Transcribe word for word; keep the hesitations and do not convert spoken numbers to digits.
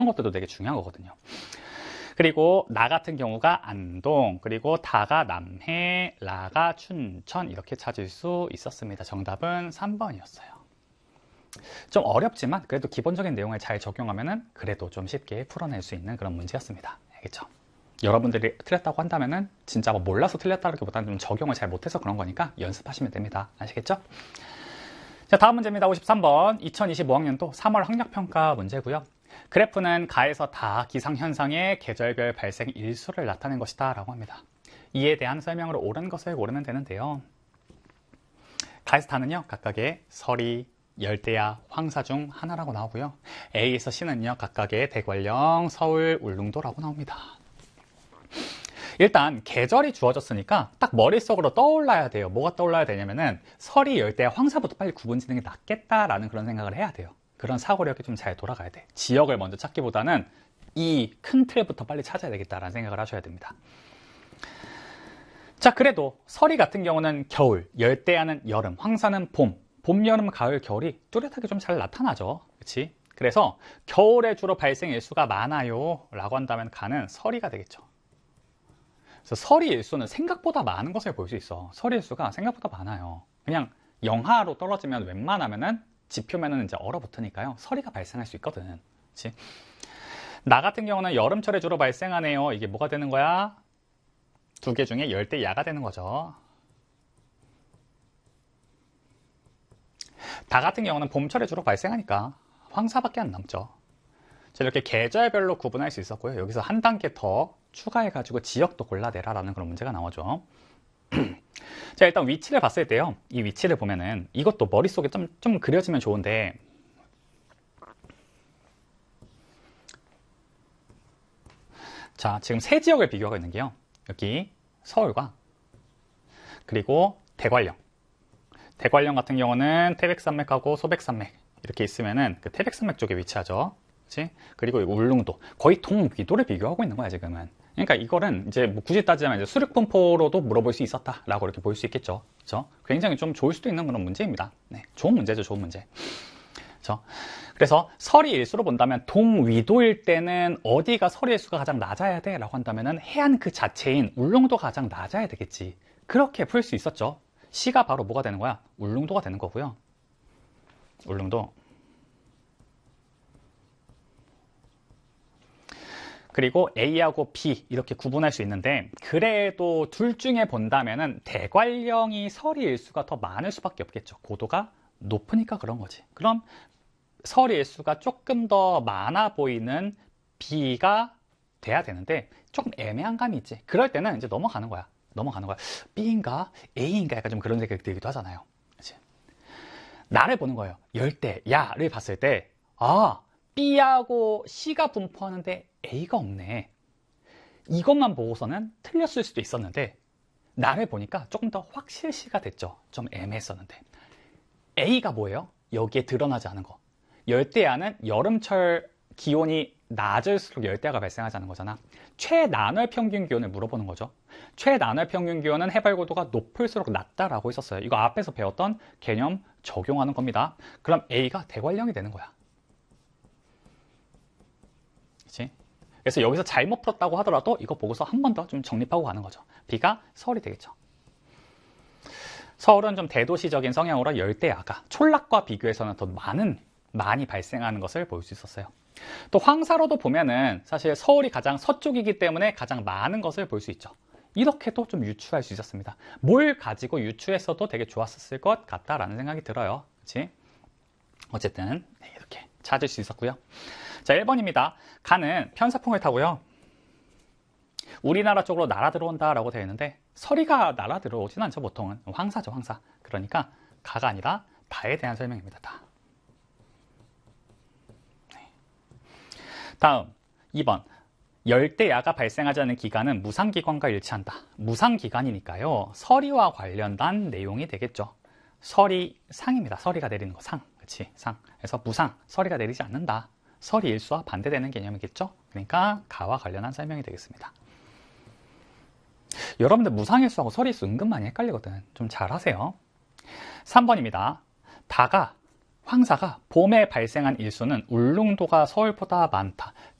것들도 되게 중요한 거거든요. 그리고 나 같은 경우가 안동, 그리고 다가 남해, 라가 춘천 이렇게 찾을 수 있었습니다. 정답은 삼 번이었어요. 좀 어렵지만 그래도 기본적인 내용을 잘 적용하면은 그래도 좀 쉽게 풀어낼 수 있는 그런 문제였습니다. 알겠죠? 여러분들이 틀렸다고 한다면은 진짜 뭐 몰라서 틀렸다기보다는 좀 적용을 잘 못해서 그런 거니까 연습하시면 됩니다. 아시겠죠? 자, 다음 문제입니다. 오십삼 번 이천이십오 학년도 삼월 학력평가 문제고요. 그래프는 가에서 다 기상현상의 계절별 발생 일수를 나타낸 것이다 라고 합니다. 이에 대한 설명으로 옳은 것을 고르면 되는데요. 가에서 다는요 각각의 서리, 열대야, 황사 중 하나라고 나오고요. A에서 C는요 각각의 대관령, 서울, 울릉도라고 나옵니다. 일단 계절이 주어졌으니까 딱 머릿속으로 떠올라야 돼요. 뭐가 떠올라야 되냐면은 서리, 열대야, 황사부터 빨리 구분 짓는 게 낫겠다라는 그런 생각을 해야 돼요. 그런 사고력이 좀 잘 돌아가야 돼. 지역을 먼저 찾기보다는 이 큰 틀부터 빨리 찾아야 되겠다라는 생각을 하셔야 됩니다. 자, 그래도 서리 같은 경우는 겨울, 열대야는 여름, 황사는 봄, 봄, 여름, 가을, 겨울이 뚜렷하게 좀 잘 나타나죠. 그렇지? 그래서 겨울에 주로 발생 일수가 많아요 라고 한다면 가는 서리가 되겠죠. 그래서 서리 일수는 생각보다 많은 것을 볼 수 있어. 서리 일수가 생각보다 많아요. 그냥 영하로 떨어지면 웬만하면은 지표면은 이제 얼어붙으니까요. 서리가 발생할 수 있거든. 그치? 나 같은 경우는 여름철에 주로 발생하네요. 이게 뭐가 되는 거야? 두 개 중에 열대야가 되는 거죠. 다 같은 경우는 봄철에 주로 발생하니까 황사밖에 안 남죠. 자, 이렇게 계절별로 구분할 수 있었고요. 여기서 한 단계 더 추가해가지고 지역도 골라내라라는 그런 문제가 나오죠. 자, 일단 위치를 봤을 때요. 이 위치를 보면은 이것도 머릿속에 좀, 좀 그려지면 좋은데 자, 지금 세 지역을 비교하고 있는 게요. 여기 서울과 그리고 대관령. 대관령 같은 경우는 태백산맥하고 소백산맥 이렇게 있으면은 그 태백산맥 쪽에 위치하죠. 그치? 그리고 울릉도 거의 동위도를 비교하고 있는 거야 지금은. 그러니까 이거는 이제 뭐 굳이 따지자면 이제 수륙분포로도 물어볼 수 있었다라고 이렇게 볼 수 있겠죠. 그렇죠? 굉장히 좀 좋을 수도 있는 그런 문제입니다. 네, 좋은 문제죠, 좋은 문제. 그렇죠? 그래서 서리 일수로 본다면 동위도일 때는 어디가 서리 일수가 가장 낮아야 돼라고 한다면은 해안 그 자체인 울릉도가 가장 낮아야 되겠지. 그렇게 풀 수 있었죠. C가 바로 뭐가 되는 거야? 울릉도가 되는 거고요. 울릉도. 그리고 A하고 B 이렇게 구분할 수 있는데 그래도 둘 중에 본다면은 대관령이 서리 일수가 더 많을 수밖에 없겠죠. 고도가 높으니까 그런 거지. 그럼 서리 일수가 조금 더 많아 보이는 B가 돼야 되는데 조금 애매한 감이 있지. 그럴 때는 이제 넘어가는 거야. 넘어가는 거야. B인가 A인가 약간 좀 그런 생각이 들기도 하잖아요. 그치? 나를 보는 거예요. 열대야를 봤을 때 아, B하고 C가 분포하는데 A가 없네. 이것만 보고서는 틀렸을 수도 있었는데 나를 보니까 조금 더 확실시가 됐죠. 좀 애매했었는데 A가 뭐예요? 여기에 드러나지 않은 거. 열대야는 여름철 기온이 낮을수록 열대야가 발생하자는 거잖아. 최난월 평균 기온을 물어보는 거죠. 최난월 평균 기온은 해발 고도가 높을수록 낮다라고 있었어요. 이거 앞에서 배웠던 개념 적용하는 겁니다. 그럼 A가 대관령이 되는 거야. 그치? 그래서 여기서 잘못 풀었다고 하더라도 이거 보고서 한 번 더 좀 정립하고 가는 거죠. B가 서울이 되겠죠. 서울은 좀 대도시적인 성향으로 열대야가 촌락과 비교해서는 더 많은, 많이 발생하는 것을 볼 수 있었어요. 또 황사로도 보면은 사실 서울이 가장 서쪽이기 때문에 가장 많은 것을 볼 수 있죠. 이렇게도 좀 유추할 수 있었습니다. 뭘 가지고 유추했어도 되게 좋았을 것 같다라는 생각이 들어요. 그치? 어쨌든 이렇게 찾을 수 있었고요. 자, 일 번입니다. 가는 편사풍을 타고요. 우리나라 쪽으로 날아 들어온다라고 되어 있는데 서리가 날아 들어오진 않죠. 보통은 황사죠, 황사. 그러니까 가가 아니라 다에 대한 설명입니다. 다. 네. 다음 이 번. 열대야가 발생하지 않는 기간은 무상기간과 일치한다. 무상기간이니까요. 서리와 관련된 내용이 되겠죠. 서리 상입니다. 서리가 내리는 거 상. 그치? 상. 그래서 무상, 서리가 내리지 않는다. 서리 일수와 반대되는 개념이겠죠. 그러니까 가와 관련한 설명이 되겠습니다. 여러분들 무상일수하고 서리일수 은근 많이 헷갈리거든. 좀 잘 하세요. 삼 번입니다. 다가 황사가 봄에 발생한 일수는 울릉도가 서울보다 많다.